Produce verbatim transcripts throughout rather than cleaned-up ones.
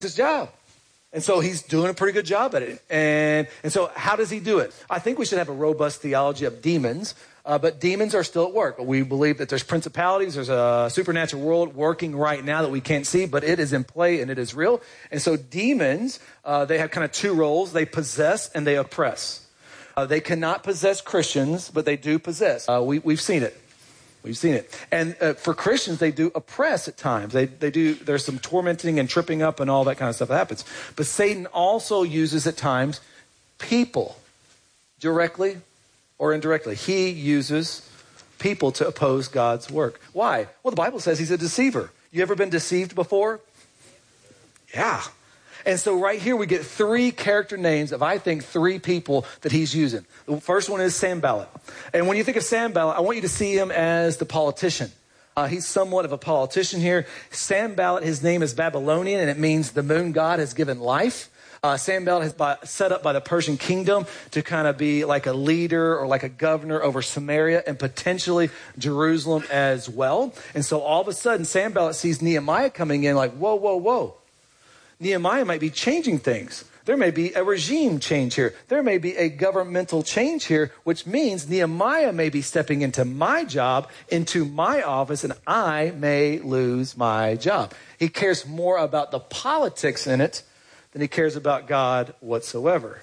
his job. And so he's doing a pretty good job at it. And, and so how does he do it? I think we should have a robust theology of demons, uh, but demons are still at work. We believe that there's principalities, there's a supernatural world working right now that we can't see, but it is in play and it is real. And so demons, uh, they have kind of two roles. They possess and they oppress. Uh, they cannot possess Christians, but they do possess. Uh, we, we've seen it. We've seen it. And uh, for Christians, they do oppress at times. They they do. There's some tormenting and tripping up and all that kind of stuff that happens. But Satan also uses at times people, directly or indirectly. He uses people to oppose God's work. Why? Well, the Bible says he's a deceiver. You ever been deceived before? Yeah. And so right here we get three character names of, I think, three people that he's using. The first one is Sanballat. And when you think of Sanballat, I want you to see him as the politician. Uh, he's somewhat of a politician here. Sanballat, his name is Babylonian, and it means the moon god has given life. Uh, Sanballat is by, set up by the Persian kingdom to kind of be like a leader or like a governor over Samaria and potentially Jerusalem as well. And so all of a sudden, Sanballat sees Nehemiah coming in like, whoa, whoa, whoa. Nehemiah might be changing things. There may be a regime change here. There may be a governmental change here, which means Nehemiah may be stepping into my job, into my office, and I may lose my job. He cares more about the politics in it than he cares about God whatsoever.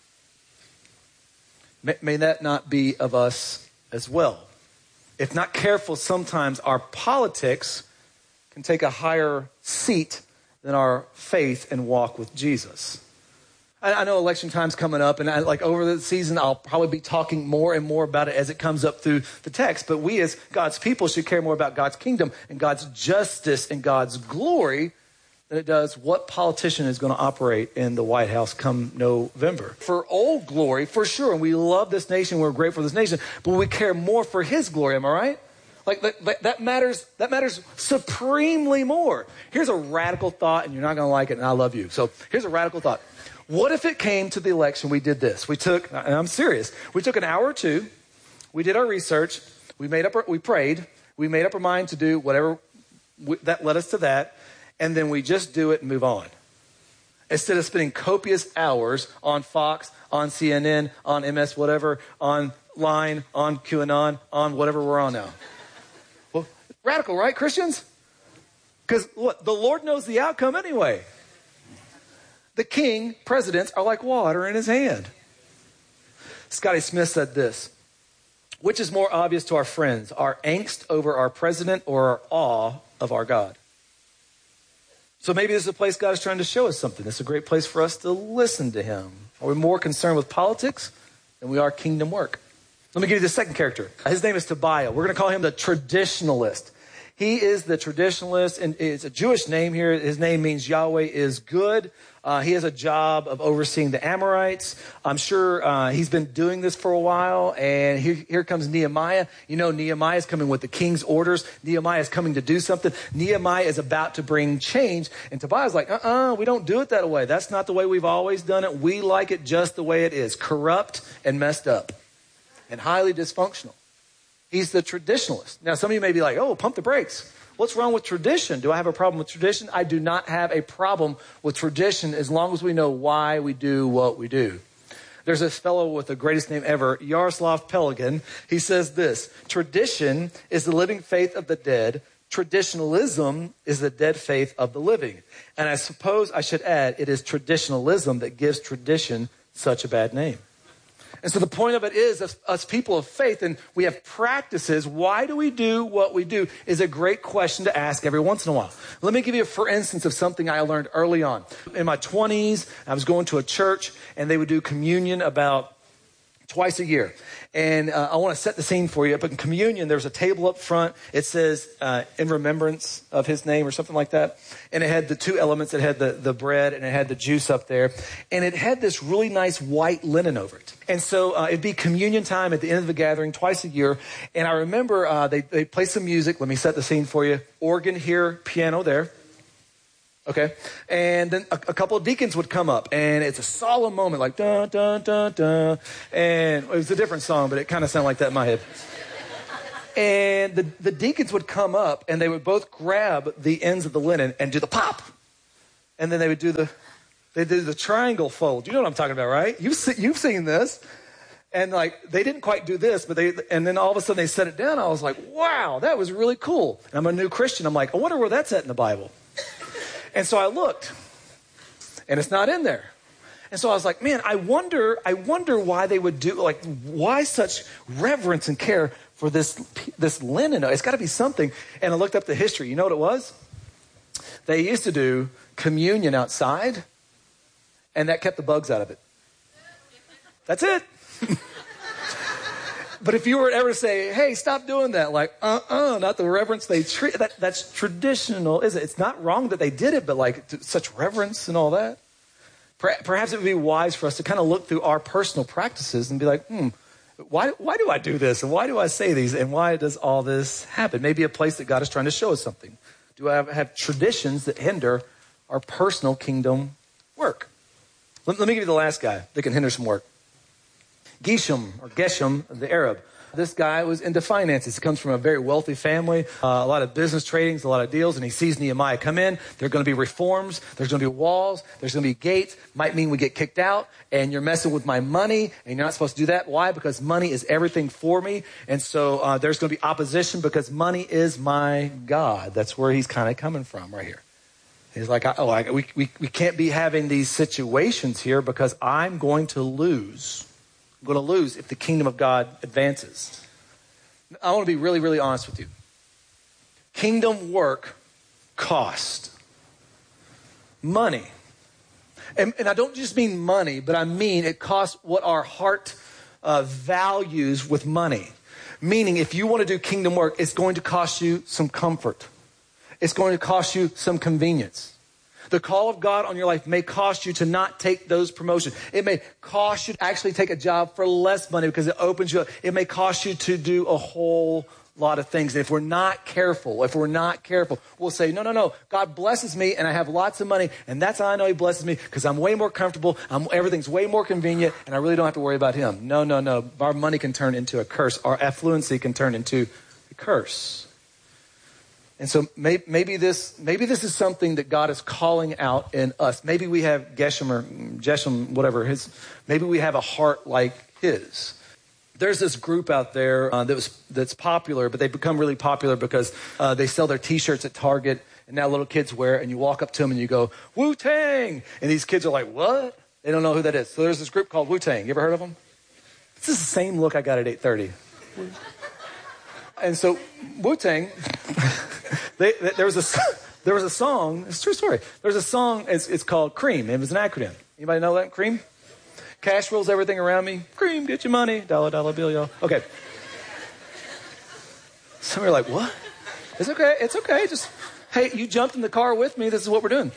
May, may that not be of us as well. If not careful, sometimes our politics can take a higher seat than our faith and walk with Jesus. I, I know election time's coming up, and I, like over the season, I'll probably be talking more and more about it as it comes up through the text. But we as God's people should care more about God's kingdom and God's justice and God's glory than it does what politician is going to operate in the White House come November. For old glory, for sure, and we love this nation, we're grateful for this nation, but we care more for his glory, am I right? Like that, that matters, that matters supremely more. Here's a radical thought, and you're not going to like it, and I love you. So here's a radical thought. What if it came to the election, we did this? We took, and I'm serious, we took an hour or two, we did our research, we made up, our, we prayed, we made up our mind to do whatever we, that led us to that, and then we just do it and move on. Instead of spending copious hours on Fox, on C N N, on M S whatever, on Line, on QAnon, on whatever we're on now. Well, radical, right, Christians? Because what? The Lord knows the outcome anyway. The king, presidents are like water in his hand. Scotty Smith said this: which is more obvious to our friends, our angst over our president or our awe of our God? So maybe this is a place God is trying to show us something. It's a great place for us to listen to him. Are we more concerned with politics than we are kingdom work? Let me give you the second character. His name is Tobiah. We're going to call him the traditionalist. He is the traditionalist, and it's a Jewish name here. His name means Yahweh is good. Uh, he has a job of overseeing the Amorites. I'm sure uh, he's been doing this for a while, and here, here comes Nehemiah. You know, Nehemiah is coming with the king's orders. Nehemiah is coming to do something. Nehemiah is about to bring change, and Tobiah's like, uh-uh, we don't do it that way. That's not the way we've always done it. We like it just the way it is, corrupt and messed up and highly dysfunctional. He's the traditionalist. Now, some of you may be like, oh, pump the brakes. What's wrong with tradition? Do I have a problem with tradition? I do not have a problem with tradition as long as we know why we do what we do. There's this fellow with the greatest name ever, Yaroslav Pelikan. He says this: tradition is the living faith of the dead. Traditionalism is the dead faith of the living. And I suppose I should add, it is traditionalism that gives tradition such a bad name. And so the point of it is, us, us people of faith, and we have practices, why do we do what we do, is a great question to ask every once in a while. Let me give you a for instance of something I learned early on. In my twenties, I was going to a church, and they would do communion about twice a year. And uh, I want to set the scene for you. But in communion, there's a table up front. It says, uh, in remembrance of his name or something like that. And it had the two elements. It had the, the bread and it had the juice up there. And it had this really nice white linen over it. And so uh, it'd be communion time at the end of the gathering twice a year. And I remember uh, they, they play some music. Let me set the scene for you. Organ here, piano there. Okay. And then a, a couple of deacons would come up, and it's a solemn moment, like dun, dun, dun, dun. And it was a different song, but it kind of sounded like that in my head. And the, the deacons would come up, and they would both grab the ends of the linen and do the pop. And then they would do the, they do the triangle fold. You know what I'm talking about, right? You've, se- you've seen this. And like, they didn't quite do this, but they, and then all of a sudden they set it down. I was like, wow, that was really cool. And I'm a new Christian. I'm like, I wonder where that's at in the Bible. And so I looked, and it's not in there. And so I was like, man, I wonder, I wonder why they would do, like, why such reverence and care for this, this linen? It's got to be something. And I looked up the history. You know what it was? They used to do communion outside, and that kept the bugs out of it. That's it. But if you were ever to say, hey, stop doing that, like, uh-uh, not the reverence they treat, that, that's traditional, is it? It's not wrong that they did it, but like such reverence and all that. Perhaps it would be wise for us to kind of look through our personal practices and be like, hmm, why, why do I do this? And why do I say these? And why does all this happen? Maybe a place that God is trying to show us something. Do I have, have traditions that hinder our personal kingdom work? Let, let me give you the last guy that can hinder some work. Geshem, or Geshem, the Arab. This guy was into finances. He comes from a very wealthy family, uh, a lot of business tradings, a lot of deals, and he sees Nehemiah come in. There are going to be reforms. There's going to be walls. There's going to be gates. Might mean we get kicked out, and you're messing with my money, and you're not supposed to do that. Why? Because money is everything for me, and so uh, there's going to be opposition because money is my God. That's where he's kind of coming from right here. He's like, oh, I, we, we, we can't be having these situations here because I'm going to lose. I'm going to lose if the kingdom of God advances. I want to be really, really honest with you. Kingdom work cost money. And, and I don't just mean money, but I mean it costs what our heart uh, values with money. Meaning if you want to do kingdom work, it's going to cost you some comfort. It's going to cost you some convenience. The call of God on your life may cost you to not take those promotions. It may cost you to actually take a job for less money because it opens you up. It may cost you to do a whole lot of things. And if we're not careful, if we're not careful, we'll say, no, no, no, God blesses me and I have lots of money. And that's how I know he blesses me because I'm way more comfortable. I'm, everything's way more convenient and I really don't have to worry about him. No, no, no. Our money can turn into a curse. Our affluency can turn into a curse. And so maybe, maybe this maybe this is something that God is calling out in us. Maybe we have Geshem or Geshem, whatever his. Maybe we have a heart like his. There's this group out there uh, that was that's popular, but they've become really popular because uh, they sell their T-shirts at Target, and now little kids wear it. And you walk up to them and you go, Wu-Tang, and these kids are like, what? They don't know who that is. So there's this group called Wu-Tang. You ever heard of them? This is the same look I got at eight thirty. And so Wu-Tang. They, they, there was a there was a song. It's a true story. There was a song. It's, it's called Cream. It was an acronym. Anybody know that? Cream. Cash rules everything around me. Cream, get your money. Dollar, dollar bill, y'all. Okay. Some are like, what? It's okay. It's okay. Just hey, you jumped in the car with me. This is what we're doing.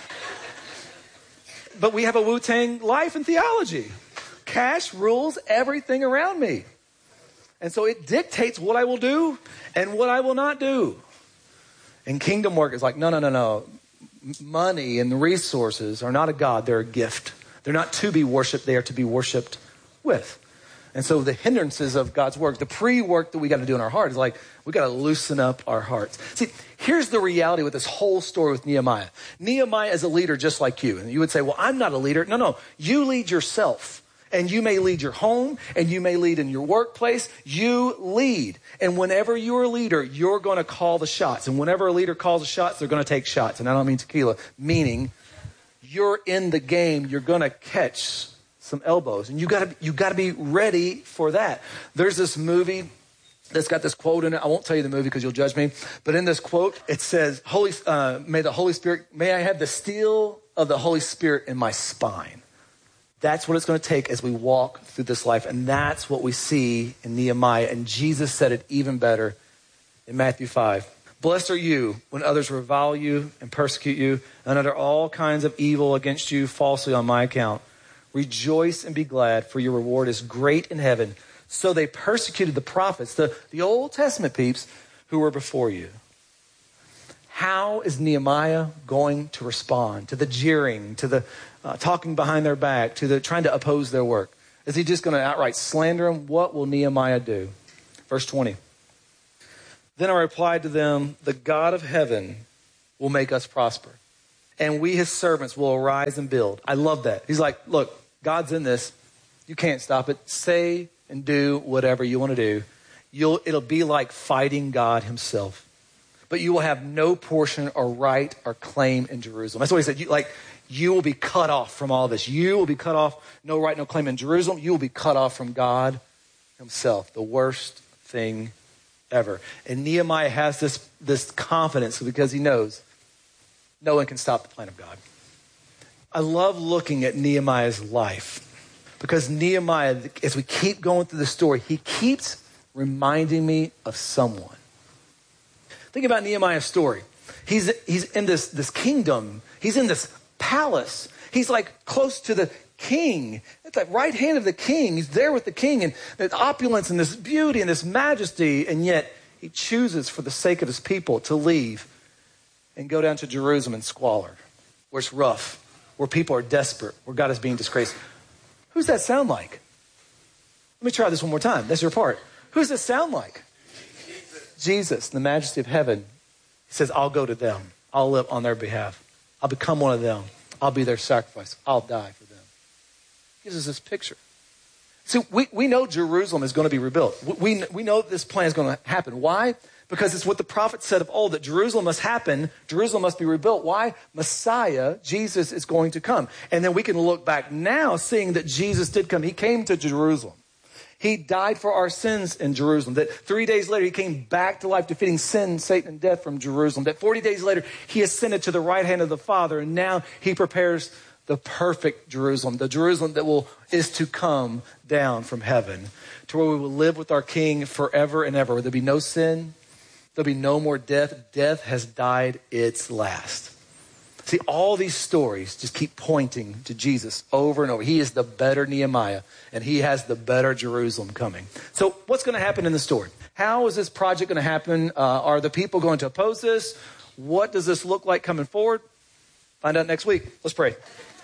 But we have a Wu-Tang life and theology. Cash rules everything around me, and so it dictates what I will do and what I will not do. And kingdom work is like, no, no, no, no. Money and the resources are not a God. They're a gift. They're not to be worshipped. They are to be worshipped with. And so the hindrances of God's work, the pre-work that we got to do in our heart is like, we got to loosen up our hearts. See, here's the reality with this whole story with Nehemiah. Nehemiah is a leader just like you. And you would say, well, I'm not a leader. No, no. You lead yourself. And you may lead your home, and you may lead in your workplace. You lead. And whenever you're a leader, you're going to call the shots. And whenever a leader calls the shots, they're going to take shots. And I don't mean tequila, meaning you're in the game. You're going to catch some elbows. And you got to you got to be ready for that. There's this movie that's got this quote in it. I won't tell you the movie because you'll judge me. But in this quote, it says, "Holy, uh, may the Holy Spirit, may I have the steel of the Holy Spirit in my spine." That's what it's going to take as we walk through this life. And that's what we see in Nehemiah. And Jesus said it even better in Matthew five. Blessed are you when others revile you and persecute you and utter all kinds of evil against you falsely on my account. Rejoice and be glad, for your reward is great in heaven. So they persecuted the prophets, the, the Old Testament peeps who were before you. How is Nehemiah going to respond to the jeering, to the uh, talking behind their back, to the trying to oppose their work? Is he just going to outright slander them? What will Nehemiah do? Verse twenty. Then I replied to them, the God of heaven will make us prosper. and we, his servants, will arise and build. I love that. He's like, look, God's in this. You can't stop it. Say and do whatever you want to do. You'll, it'll be like fighting God himself. But you will have no portion or right or claim in Jerusalem. That's what he said. You, like, you will be cut off from all this. You will be cut off, no right, no claim in Jerusalem. You will be cut off from God himself. The worst thing ever. And Nehemiah has this, this confidence because he knows no one can stop the plan of God. I love looking at Nehemiah's life because Nehemiah, as we keep going through the story, he keeps reminding me of someone. Think about Nehemiah's story. He's, he's in this, this kingdom. He's in this palace. He's like close to the king, at the right hand of the king. He's there with the king and the opulence and this beauty and this majesty. And yet he chooses for the sake of his people to leave and go down to Jerusalem in squalor, where it's rough, where people are desperate, where God is being disgraced. Who's that sound like? Let me try this one more time. That's your part. Who's this sound like? Jesus, Jesus, the majesty of heaven. He says, I'll go to them. I'll live on their behalf. I'll become one of them. I'll be their sacrifice. I'll die for them. He gives us this picture. See, we, we know Jerusalem is going to be rebuilt. We, we know this plan is going to happen. Why? Because it's what the prophet said of old, that Jerusalem must happen. Jerusalem must be rebuilt. Why? Messiah, Jesus, is going to come. And then we can look back now, seeing that Jesus did come. He came to Jerusalem. He died for our sins in Jerusalem. That three days later, he came back to life, defeating sin, Satan, and death from Jerusalem. That forty days later, he ascended to the right hand of the Father. And now he prepares the perfect Jerusalem, the Jerusalem that will is to come down from heaven, to where we will live with our King forever and ever. There'll be no sin. There'll be no more death. Death has died its last. See, all these stories just keep pointing to Jesus over and over. He is the better Nehemiah, and he has the better Jerusalem coming. So what's going to happen in the story? How is this project going to happen? Uh, are the people going to oppose this? What does this look like coming forward? Find out next week. Let's pray.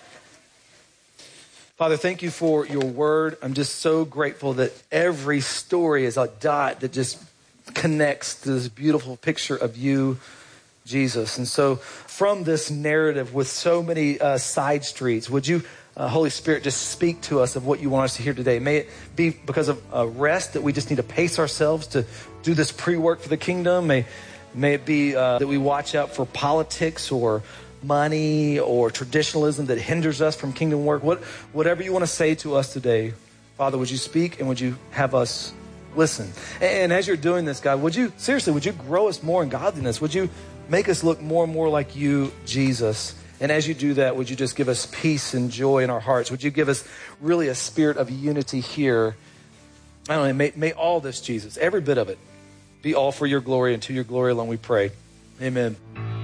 Father, thank you for your word. I'm just so grateful that every story is a dot that just connects to this beautiful picture of you, Jesus. And so from this narrative with so many uh, side streets, would you, uh, Holy Spirit, just speak to us of what you want us to hear today? May it be because of uh, rest that we just need to pace ourselves to do this pre-work for the kingdom. May, may it be uh, that we watch out for politics or money or traditionalism that hinders us from kingdom work. What, whatever you want to say to us today, Father, would you speak and would you have us listen? And as you're doing this, God, would you, seriously, would you grow us more in godliness? Would you make us look more and more like you, Jesus? And as you do that, would you just give us peace and joy in our hearts? Would you give us really a spirit of unity here? I don't know, may, may all this, Jesus, every bit of it, be all for your glory and to your glory alone we pray. Amen.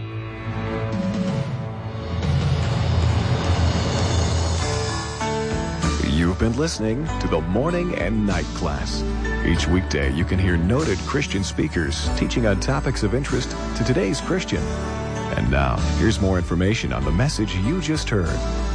You've been listening to the Morning and Night Class. Each weekday, you can hear noted Christian speakers teaching on topics of interest to today's Christian. And now, here's more information on the message you just heard.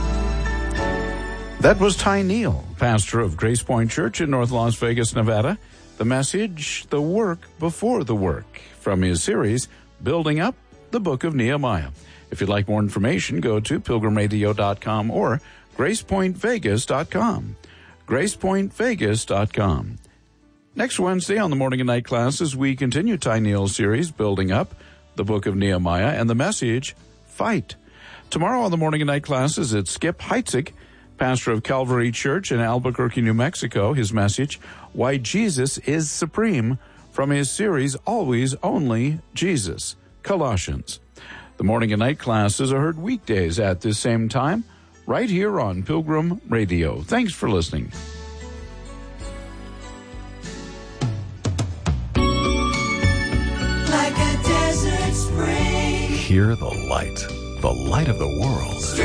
That was Ty Neal, pastor of Grace Point Church in North Las Vegas, Nevada. The message, The Work Before the Work, from his series, Building Up the Book of Nehemiah. If you'd like more information, go to pilgrim radio dot com or grace point vegas dot com. grace point vegas dot com. Next Wednesday on the Morning and Night Classes, we continue Ty Neal's series, Building Up the Book of Nehemiah, and the message, Fight. Tomorrow on the Morning and Night Classes, it's Skip Heitzig, pastor of Calvary Church in Albuquerque, New Mexico. His message, Why Jesus is Supreme, from his series, Always Only Jesus, Colossians. The Morning and Night Classes are heard weekdays at this same time, right here on Pilgrim Radio. Thanks for listening. Like a desert spring. Hear the light, the light of the world.